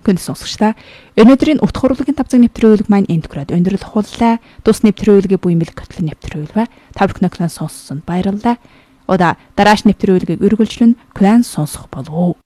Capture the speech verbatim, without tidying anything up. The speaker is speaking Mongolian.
Гүн сонсогчлаа. Өнөөдрийн утга хурлын тавцаг нэвтрүүлэг маань энд төгрөөд өндөрлөх хуллаа. Тус нэвтрүүлгийн буймэл готлон нэвтрүүлвэ. Таврх нөхлөн сонссон баярлалаа. Ода дарааш нэвтрүүлгийг үргэлжлэн клан сонсох болов уу.